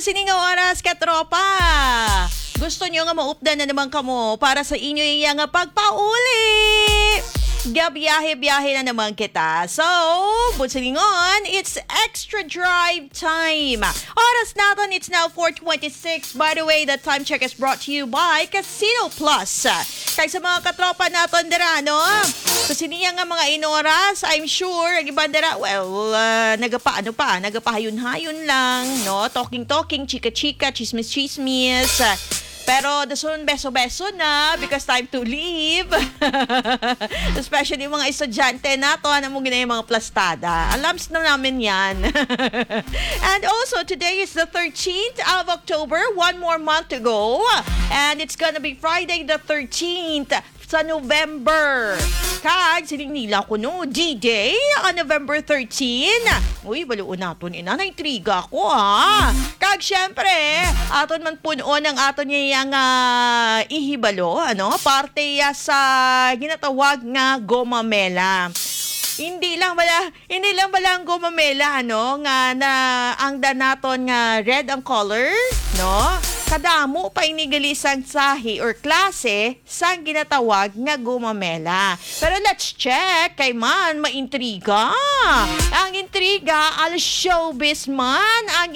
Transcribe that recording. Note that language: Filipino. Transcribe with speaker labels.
Speaker 1: sa siningaw oras, katropa. Gusto nyo nga maupdan na naman kamo para sa inyo yung nga pagpauli. Gabiyahe-biyahe na naman kita. So, butsilingon, it's extra drive time. Oras natin, it's now 4:26. By the way, the time check is brought to you by Casino Plus. Kaya sa mga katropa natin dira, no? Kasi niya nga mga inoras, I'm sure, ang iba dira, nagapahayun-hayun lang, no? Talking-talking, chika-chika, chismis-chismis. Pero dasun beso-beso na because time to leave. Especially yung mga estudyante nato na mo gina yung mga plastada. Alams na namin yan. And also, today is the 13th of October. One more month to go. And it's gonna be Friday the 13th sa November. Kag, siling nila ko no, D-Day on November 13. Uy, baluon natin ina, na-intriga ko ha. Kag, syempre, aton man punon ang aton niya yung ihibalo, ano, parte sa ginatawag nga gomamela. Hindi lang bala ang gomamela, ano, nga na ang danaton nga red ang color, no? Kadamo pa inigalisang sahi or klase sa ginatawag nga gumamela. Pero let's check kay man maintriga. Ang intriga al showbiz man ang